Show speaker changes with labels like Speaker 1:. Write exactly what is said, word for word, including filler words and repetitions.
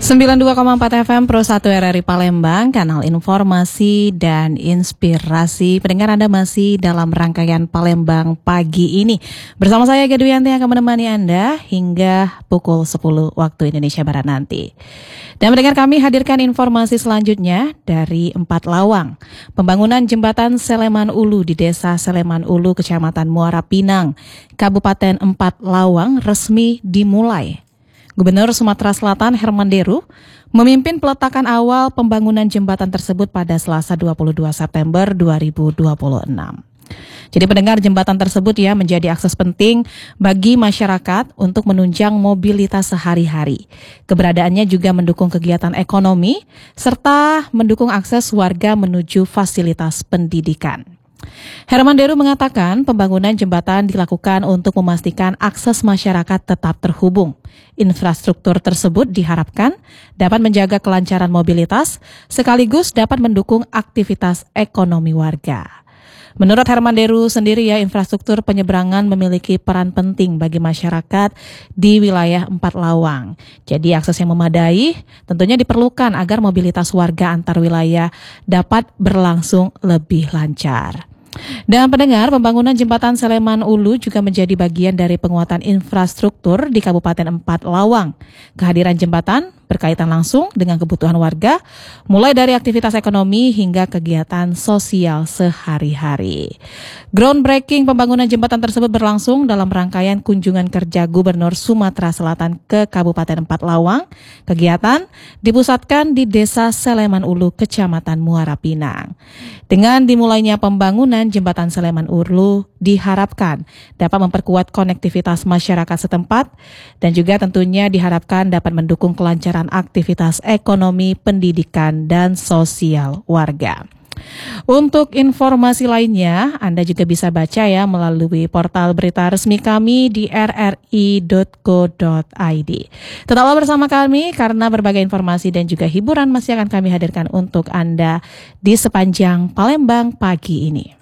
Speaker 1: sembilan puluh dua koma empat F M Pro satu R R I Palembang, kanal informasi dan inspirasi. Pendengar, Anda masih dalam rangkaian Palembang pagi ini. Bersama saya Ega Duyanti yang akan menemani Anda hingga pukul sepuluh waktu Indonesia Barat nanti. Dan pendengar, kami hadirkan informasi selanjutnya dari Empat Lawang. Pembangunan jembatan Seleman Ulu di Desa Seleman Ulu, Kecamatan Muara Pinang, Kabupaten Empat Lawang resmi dimulai. Gubernur Sumatera Selatan Herman Deru memimpin peletakan awal pembangunan jembatan tersebut pada Selasa dua puluh dua September dua ribu dua puluh enam. Jadi pendengar, jembatan tersebut ya menjadi akses penting bagi masyarakat untuk menunjang mobilitas sehari-hari. Keberadaannya juga mendukung kegiatan ekonomi serta mendukung akses warga menuju fasilitas pendidikan. Herman Deru mengatakan pembangunan jembatan dilakukan untuk memastikan akses masyarakat tetap terhubung. Infrastruktur tersebut diharapkan dapat menjaga kelancaran mobilitas sekaligus dapat mendukung aktivitas ekonomi warga. Menurut Herman Deru sendiri ya, infrastruktur penyeberangan memiliki peran penting bagi masyarakat di wilayah Empat Lawang. Jadi akses yang memadai tentunya diperlukan agar mobilitas warga antar wilayah dapat berlangsung lebih lancar. Dan pendengar, pembangunan jembatan Seleman Ulu juga menjadi bagian dari penguatan infrastruktur di Kabupaten Empat Lawang. Kehadiran jembatan berkaitan langsung dengan kebutuhan warga, mulai dari aktivitas ekonomi hingga kegiatan sosial sehari-hari. Groundbreaking pembangunan jembatan tersebut berlangsung dalam rangkaian kunjungan kerja Gubernur Sumatera Selatan ke Kabupaten Empat Lawang. Kegiatan dipusatkan di Desa Seleman Ulu, Kecamatan Muara Pinang. Dengan dimulainya pembangunan jembatan Seleman Ulu diharapkan dapat memperkuat konektivitas masyarakat setempat dan juga tentunya diharapkan dapat mendukung kelancaran aktivitas ekonomi, pendidikan, dan sosial warga. Untuk informasi lainnya, Anda juga bisa baca ya melalui portal berita resmi kami di r r i dot co dot i d. Tetaplah bersama kami karena berbagai informasi dan juga hiburan masih akan kami hadirkan untuk Anda di sepanjang Palembang pagi ini.